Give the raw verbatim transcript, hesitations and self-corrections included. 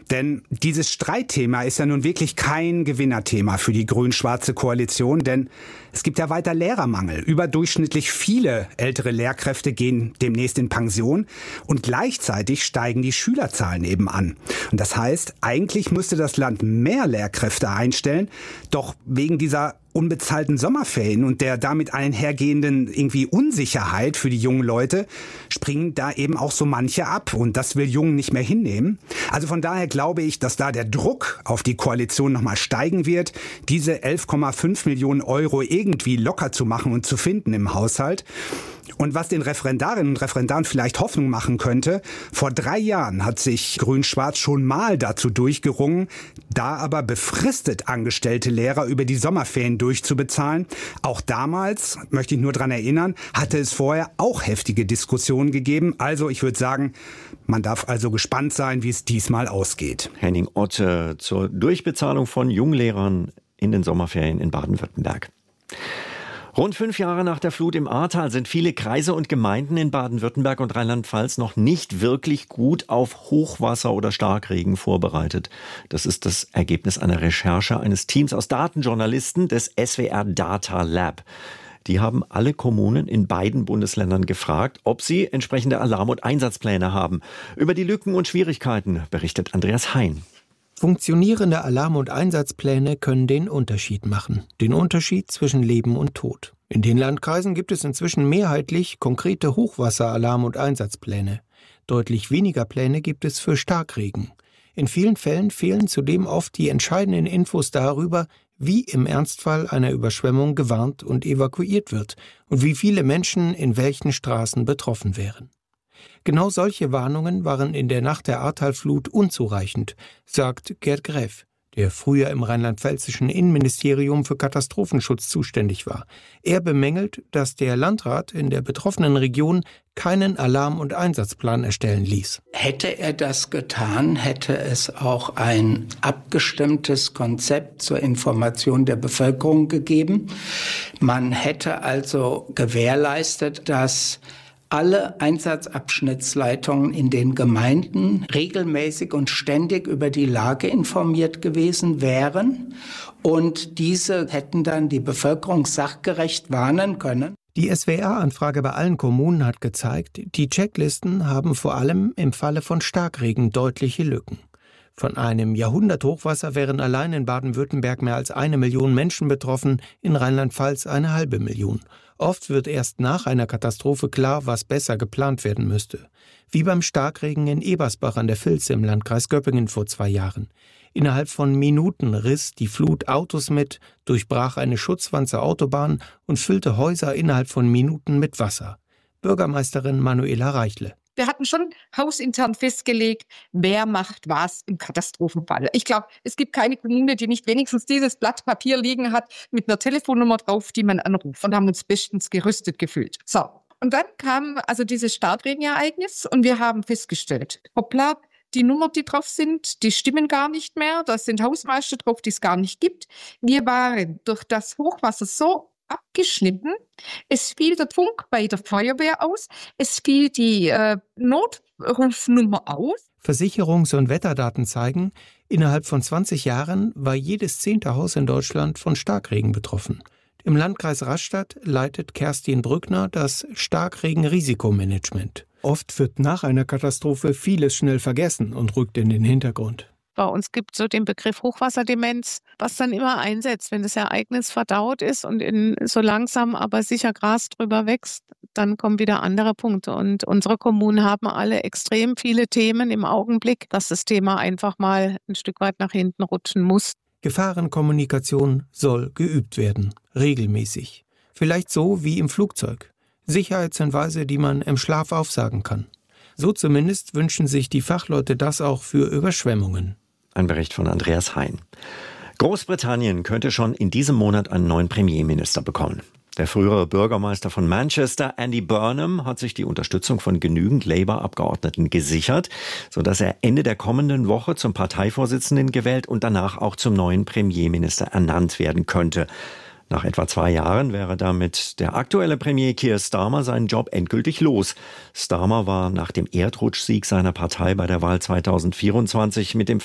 Denn dieses Streitthema ist ja nun wirklich kein Gewinnerthema für die grün-schwarze Koalition, denn es gibt ja weiter Lehrermangel. Überdurchschnittlich viele ältere Lehrkräfte gehen demnächst in Pension und gleichzeitig steigen die Schülerzahlen eben an. Und das heißt, eigentlich müsste das Land mehr Lehrkräfte einstellen, doch wegen dieser unbezahlten Sommerferien und der damit einhergehenden irgendwie Unsicherheit für die jungen Leute springen da eben auch so manche ab und das will Jungen nicht mehr hinnehmen. Also von daher glaube ich, dass da der Druck auf die Koalition nochmal steigen wird, diese elf Komma fünf Millionen Euro irgendwie locker zu machen und zu finden im Haushalt. Und was den Referendarinnen und Referendaren vielleicht Hoffnung machen könnte, vor drei Jahren hat sich Grün-Schwarz schon mal dazu durchgerungen, da aber befristet angestellte Lehrer über die Sommerferien durchzubezahlen. Auch damals, möchte ich nur dran erinnern, hatte es vorher auch heftige Diskussionen gegeben. Also ich würde sagen, man darf also gespannt sein, wie es diesmal ausgeht. Henning Otte zur Durchbezahlung von Junglehrern in den Sommerferien in Baden-Württemberg. Rund fünf Jahre nach der Flut im Ahrtal sind viele Kreise und Gemeinden in Baden-Württemberg und Rheinland-Pfalz noch nicht wirklich gut auf Hochwasser oder Starkregen vorbereitet. Das ist das Ergebnis einer Recherche eines Teams aus Datenjournalisten des S W R Data Lab. Die haben alle Kommunen in beiden Bundesländern gefragt, ob sie entsprechende Alarm- und Einsatzpläne haben. Über die Lücken und Schwierigkeiten berichtet Andreas Hein. Funktionierende Alarm- und Einsatzpläne können den Unterschied machen. Den Unterschied zwischen Leben und Tod. In den Landkreisen gibt es inzwischen mehrheitlich konkrete Hochwasseralarm- und Einsatzpläne. Deutlich weniger Pläne gibt es für Starkregen. In vielen Fällen fehlen zudem oft die entscheidenden Infos darüber, wie im Ernstfall einer Überschwemmung gewarnt und evakuiert wird und wie viele Menschen in welchen Straßen betroffen wären. Genau solche Warnungen waren in der Nacht der Ahrtalflut unzureichend, sagt Gerd Gräf, der früher im rheinland-pfälzischen Innenministerium für Katastrophenschutz zuständig war. Er bemängelt, dass der Landrat in der betroffenen Region keinen Alarm- und Einsatzplan erstellen ließ. Hätte er das getan, hätte es auch ein abgestimmtes Konzept zur Information der Bevölkerung gegeben. Man hätte also gewährleistet, dass alle Einsatzabschnittsleitungen in den Gemeinden regelmäßig und ständig über die Lage informiert gewesen wären und diese hätten dann die Bevölkerung sachgerecht warnen können. Die S W R-Anfrage bei allen Kommunen hat gezeigt, die Checklisten haben vor allem im Falle von Starkregen deutliche Lücken. Von einem Jahrhunderthochwasser wären allein in Baden-Württemberg mehr als eine Million Menschen betroffen, in Rheinland-Pfalz eine halbe Million. Oft wird erst nach einer Katastrophe klar, was besser geplant werden müsste. Wie beim Starkregen in Ebersbach an der Vilse im Landkreis Göppingen vor zwei Jahren. Innerhalb von Minuten riss die Flut Autos mit, durchbrach eine Schutzwand zur Autobahn und füllte Häuser innerhalb von Minuten mit Wasser. Bürgermeisterin Manuela Reichle. Wir hatten schon hausintern festgelegt, wer macht was im Katastrophenfall. Ich glaube, es gibt keine Kommune, die nicht wenigstens dieses Blatt Papier liegen hat mit einer Telefonnummer drauf, die man anruft, und haben uns bestens gerüstet gefühlt. So, und dann kam also dieses Starkregenereignis und wir haben festgestellt, hoppla, die Nummern, die drauf sind, die stimmen gar nicht mehr. Da sind Hausmeister drauf, die es gar nicht gibt. Wir waren durch das Hochwasser so abgeschnitten. Es fiel der Funk bei der Feuerwehr aus. Es fiel die äh, Notrufnummer aus. Versicherungs- und Wetterdaten zeigen, innerhalb von zwanzig Jahren war jedes zehnte Haus in Deutschland von Starkregen betroffen. Im Landkreis Rastatt leitet Kerstin Brückner das Starkregen-Risikomanagement. Oft wird nach einer Katastrophe vieles schnell vergessen und rückt in den Hintergrund. Bei uns gibt es so den Begriff Hochwasserdemenz, was dann immer einsetzt, wenn das Ereignis verdaut ist und in so langsam aber sicher Gras drüber wächst, dann kommen wieder andere Punkte. Und unsere Kommunen haben alle extrem viele Themen im Augenblick, dass das Thema einfach mal ein Stück weit nach hinten rutschen muss. Gefahrenkommunikation soll geübt werden, regelmäßig. Vielleicht so wie im Flugzeug. Sicherheitshinweise, die man im Schlaf aufsagen kann. So zumindest wünschen sich die Fachleute das auch für Überschwemmungen. Ein Bericht von Andreas Hein. Großbritannien könnte schon in diesem Monat einen neuen Premierminister bekommen. Der frühere Bürgermeister von Manchester, Andy Burnham, hat sich die Unterstützung von genügend Labour-Abgeordneten gesichert, sodass er Ende der kommenden Woche zum Parteivorsitzenden gewählt und danach auch zum neuen Premierminister ernannt werden könnte. Nach etwa zwei Jahren wäre damit der aktuelle Premier Keir Starmer seinen Job endgültig los. Starmer war nach dem Erdrutschsieg seiner Partei bei der Wahl zweitausendvierundzwanzig mit dem